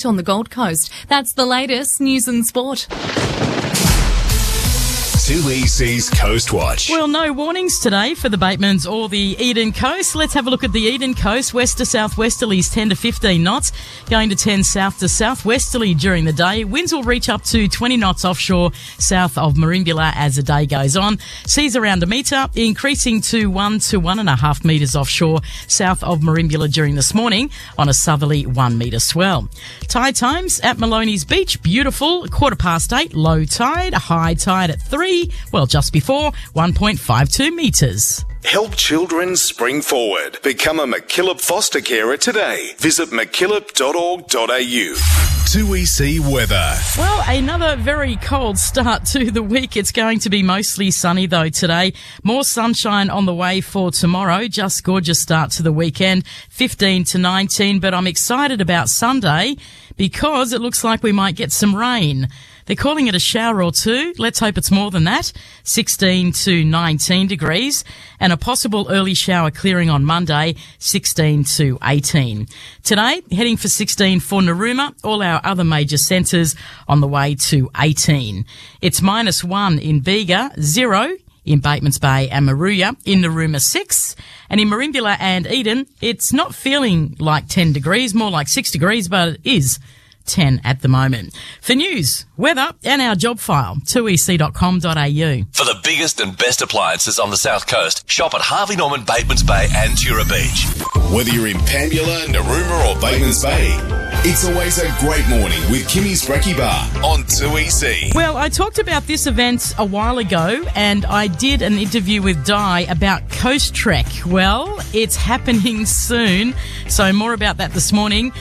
on the Gold Coast. That's the latest news and sport. 2EC's Coast Watch. Well, no warnings today for the Batemans or the Eden Coast. Let's have a look at the Eden Coast. West to southwesterlies 10 to 15 knots, going to 10 south to southwesterly during the day. Winds will reach up to 20 knots offshore south of Merimbula as the day goes on. Seas around a metre, increasing to 1 to 1.5 metres offshore south of Merimbula during this morning on a southerly 1 metre swell. Tide times at Maloney's Beach, beautiful, 8:15, low tide, high tide at 3, well, just before 1.52 metres. Help children spring forward. Become a MacKillop foster carer today. Visit mackillop.org.au. 2EC weather. Well, another very cold start to the week. It's going to be mostly sunny though today. More sunshine on the way for tomorrow. Just gorgeous start to the weekend. 15 to 19, but I'm excited about Sunday because it looks like we might get some rain. They're calling it a shower or two. Let's hope it's more than that. 16 to 19 degrees. And a possible early shower clearing on Monday, 16 to 18. Today, heading for 16 for Narooma. All our other major centres on the way to 18. It's -1 in Bega, 0 in Batemans Bay and Moruya, in Narooma 6. And in Merimbula and Eden, it's not feeling like 10 degrees, more like 6 degrees, but it is 10 at the moment. For news, weather and our job file, 2ec.com.au. For the biggest and best appliances on the South Coast, shop at Harvey Norman, Batemans Bay and Tura Beach. Whether you're in Pambula, Narooma or Batemans Bay, it's always a great morning with Kimmy's Brekkie Bar on 2EC. Well, I talked about this event a while ago and I did an interview with Di about Coast Trek. Well, it's happening soon, so more about that this morning.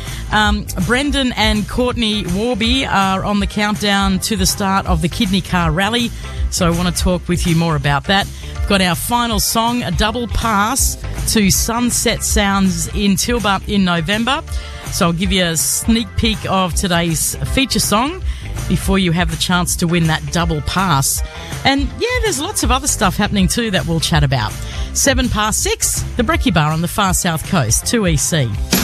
Brendan and Courtney Warby are on the countdown to the start of the Kidney Car Rally, so I want to talk with you more about that. We've got our final song, a double pass to Sunset Sounds in Tilba in November. So I'll give you a sneak peek of today's feature song before you have the chance to win that double pass. And yeah, there's lots of other stuff happening too that we'll chat about. 6:07, the Brekkie Bar on the far south coast, 2EC.